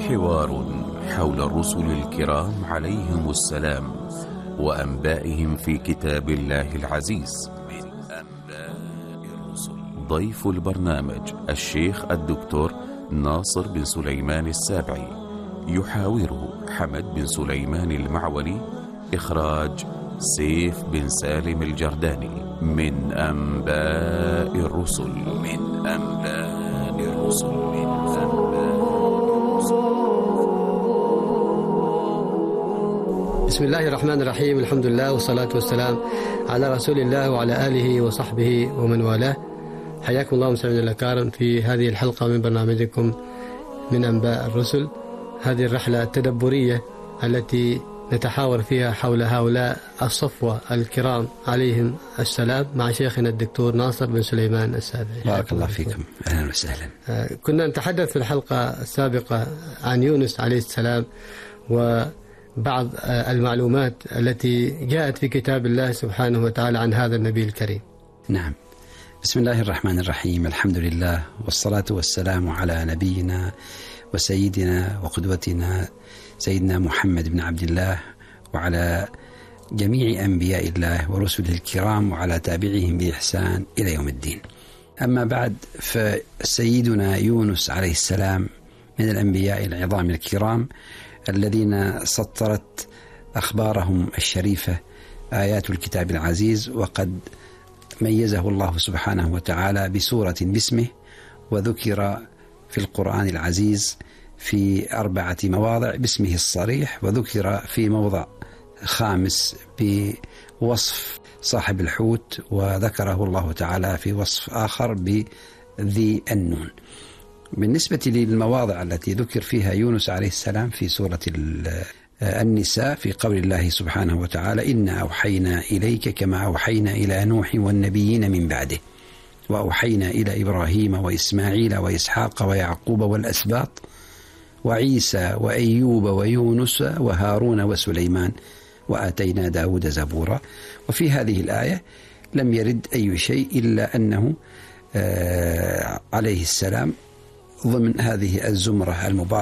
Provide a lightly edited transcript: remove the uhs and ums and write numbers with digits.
حوار حول الرسل الكرام عليهم السلام وأنبائهم في كتاب الله العزيز. من أنباء الرسل ضيف البرنامج الشيخ الدكتور ناصر بن سليمان السابعي، يحاوره حمد بن سليمان المعولي، إخراج سيف بن سالم الجرداني. من أنباء الرسل، من أنباء الرسل، من أنباء الرسل. بسم الله الرحمن الرحيم، الحمد لله والصلاة والسلام على رسول الله وعلى آله وصحبه ومن والاه. حياكم الله مستمعينا الأكارم في هذه الحلقة من برنامجكم من أنباء الرسل، هذه الرحلة التدبرية التي نتحاور فيها حول هؤلاء الصفوة الكرام عليهم السلام مع شيخنا الدكتور ناصر بن سليمان السابعي. بارك الله فيكم، أهلا وسهلا. كنا نتحدث في الحلقة السابقة عن يونس عليه السلام وبعض المعلومات التي جاءت في كتاب الله سبحانه وتعالى عن هذا النبي الكريم. نعم، بسم الله الرحمن الرحيم، الحمد لله والصلاة والسلام على نبينا وسيدنا وقدوتنا سيدنا محمد بن عبد الله وعلى جميع أنبياء الله ورسله الكرام وعلى تابعهم بإحسان إلى يوم الدين. أما بعد، فسيدنا يونس عليه السلام من الأنبياء العظام الكرام الذين سطرت أخبارهم الشريفة آيات الكتاب العزيز، وقد ميزه الله سبحانه وتعالى بسورة باسمه، وذكر في القرآن العزيز في 4 مواضع باسمه الصريح، وذكر في موضع خامس بوصف صاحب الحوت، وذكره الله تعالى في وصف آخر بذي النون. بالنسبة للمواضع التي ذكر فيها يونس عليه السلام في سورة النساء في قول الله سبحانه وتعالى: إنا أوحينا إليك كما أوحينا إلى نوح والنبيين من بعده وأوحينا إلى إبراهيم وإسماعيل وإسحاق ويعقوب والأسباط وعيسى وأيوب ويونس وهارون وسليمان وآتينا داود زبورا. وفي هذه الآية لم يرد أي شيء إلا أنه عليه السلام ضمن هذه الزمرة المباركة